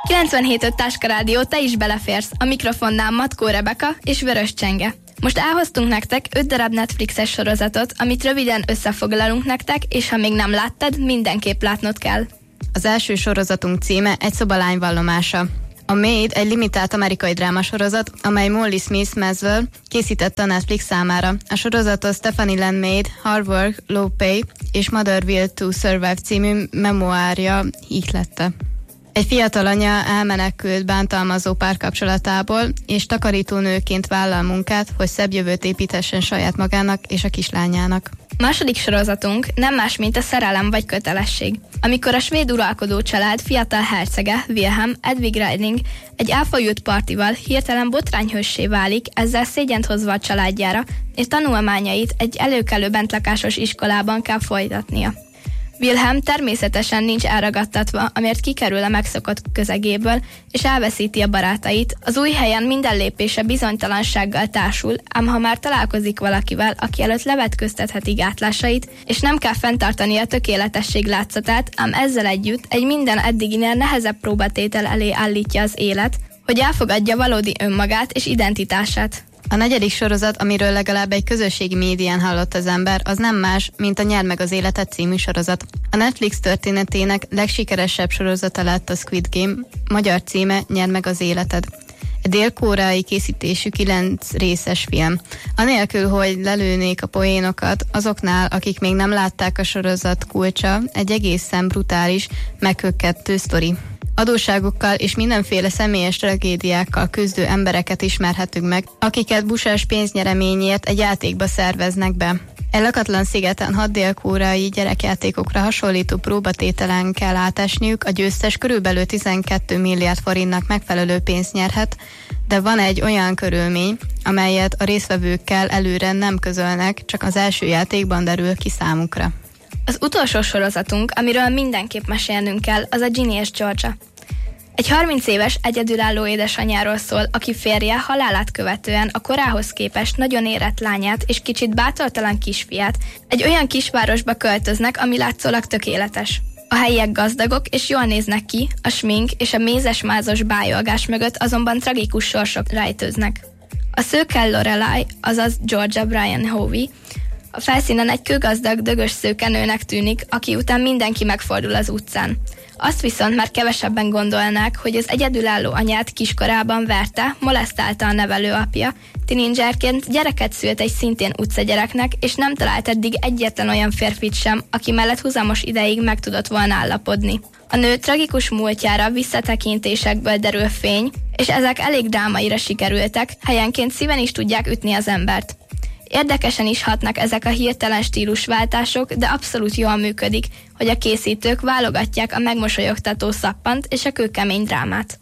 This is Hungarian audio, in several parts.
97.5 Táska Rádió, te is beleférsz. A mikrofonnál Matkó Rebeka és Vörös Csenge. Most elhoztunk nektek 5 darab Netflixes sorozatot, amit röviden összefoglalunk nektek, és ha még nem láttad, mindenképp látnod kell. Az első sorozatunk címe Egy szobalány vallomása. A Maid egy limitált amerikai drámasorozat, amely Molly Smith-Maswell készítette a Netflix számára. A sorozatot Stephanie Len Mead, Hard Work, Low Pay és Mother Will to Survive című memoárja ihlette. Egy fiatal anya elmenekült bántalmazó párkapcsolatából, és takarítónőként vállal munkát, hogy szebb jövőt építhessen saját magának és a kislányának. A második sorozatunk nem más, mint a Szerelem vagy kötelesség. Amikor a svéd uralkodó család fiatal hercege, Wilhelm Edvig Riding egy elfajult partival hirtelen botrányhőssé válik, ezzel szégyent hozva a családjára, és tanulmányait egy előkelő bentlakásos iskolában kell folytatnia. Wilhelm természetesen nincs elragadtatva, amért kikerül a megszokott közegéből, és elveszíti a barátait. Az új helyen minden lépése bizonytalansággal társul, ám ha már találkozik valakivel, aki előtt levetköztetheti gátlásait, és nem kell fenntartani a tökéletesség látszatát, ám ezzel együtt egy minden eddiginél nehezebb próbatétel elé állítja az élet, hogy elfogadja valódi önmagát és identitását. A negyedik sorozat, amiről legalább egy közösségi médián hallott az ember, az nem más, mint a Nyerd meg az életed című sorozat. A Netflix történetének legsikeresebb sorozata lett a Squid Game, magyar címe Nyerd meg az életed. Egy dél-koreai készítésű 9 részes film. Anélkül, hogy lelőnék a poénokat, azoknál, akik még nem látták a sorozat kulcsa, egy egészen brutális, meghökkentő sztori. Adósságokkal és mindenféle személyes tragédiákkal küzdő embereket ismerhetünk meg, akiket busás pénznyereményért egy játékba szerveznek be. Egy lakatlan szigeten 6 dél-koreai gyerekjátékokra hasonlító próbatételen kell átesniük, a győztes körülbelül 12 milliárd forintnak megfelelő pénzt nyerhet, de van egy olyan körülmény, amelyet a résztvevőkkel előre nem közölnek, csak az első játékban derül ki számukra. Az utolsó sorozatunk, amiről mindenképp mesélnünk kell, az a Ginny és Georgia. Egy 30 éves egyedülálló édesanyjáról szól, aki férje halálát követően a korához képest nagyon érett lányát és kicsit bátortalan kisfiát egy olyan kisvárosba költöznek, ami látszólag tökéletes. A helyiek gazdagok és jól néznek ki, a smink és a mézes-mázos bájolgás mögött azonban tragikus sorsok rejtőznek. A szőke Lorelai, azaz Georgia Brian Hovey, a felszínen egy kőgazdag, dögös szőkenőnek tűnik, aki után mindenki megfordul az utcán. Azt viszont már kevesebben gondolnák, hogy az egyedülálló anyát kiskorában verte, molesztálta a nevelőapja, tinédzserként gyereket szült egy szintén utcagyereknek, és nem talált eddig egyetlen olyan férfit sem, aki mellett húzamos ideig meg tudott volna állapodni. A nő tragikus múltjára visszatekintésekből derül fény, és ezek elég drámaira sikerültek, helyenként szíven is tudják ütni az embert. Érdekesen is hatnak ezek a hirtelen stílusváltások, de abszolút jól működik, hogy a készítők válogatják a megmosolyogtató szappant és a kőkemény drámát.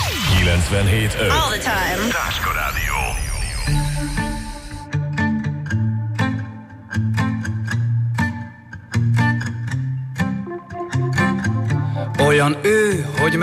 97.5 All the time. Táska Rádió. Olyan ő, hogy